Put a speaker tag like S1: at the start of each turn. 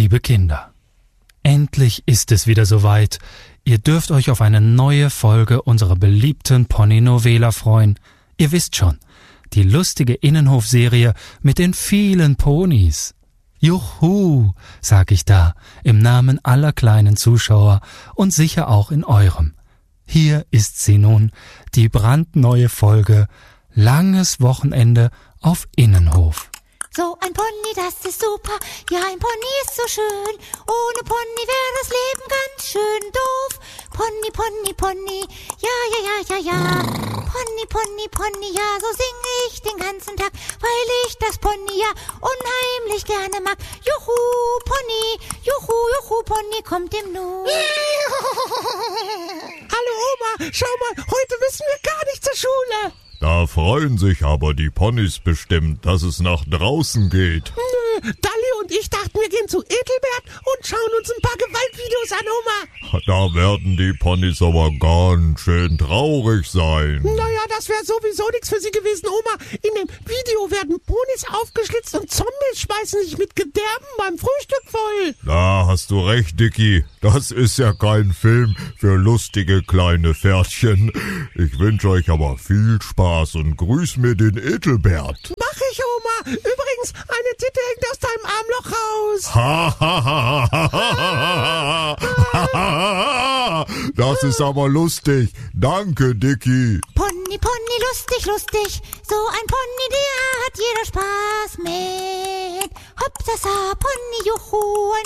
S1: liebe Kinder. Endlich ist es wieder soweit. Ihr dürft euch auf eine neue Folge unserer beliebten Pony-Novela freuen. Ihr wisst schon, die lustige Innenhofserie mit den vielen Ponys. Juhu, sag ich da, im Namen aller kleinen Zuschauer und sicher auch in eurem. Hier ist sie nun, die brandneue Folge Langes Wochenende auf Innenhof.
S2: So ein Pony, das ist super, ja ein Pony ist so schön, ohne Pony wäre das Leben ganz schön doof. Pony, Pony, Pony, ja. Pony, Pony, Pony, ja, so singe ich den ganzen Tag, weil ich das Pony ja unheimlich gerne mag. Juhu, Pony kommt im Nu.
S3: Hallo Oma, schau mal, heute müssen wir gar nicht zur Schule.
S4: Da freuen sich aber die Ponys bestimmt, dass es nach draußen geht.
S3: Nö, Dalli und ich dachten, wir gehen zu Edelbert und schauen uns ein paar Gewaltvideos an, Oma.
S4: Da werden die Ponys aber ganz schön traurig sein.
S3: Naja, das wäre sowieso nichts für sie gewesen, Oma. In dem Video werden Ponys aufgeschlitzt und Zombies schmeißen sich mit Gedärmen beim Frühstück voll.
S4: Da hast du recht, Dicky. Das ist ja kein Film für lustige kleine Pferdchen. Ich wünsche euch aber viel Spaß und grüß mir den Edelbert.
S3: Mach ich, Oma. Übrigens, eine Titte hängt aus deinem Armloch raus.
S4: Das ist aber lustig. Danke, Dicky.
S2: Pony, Pony, lustig, so ein Pony, der hat jeder Spaß mit. Hopp, Pony, juhu, ein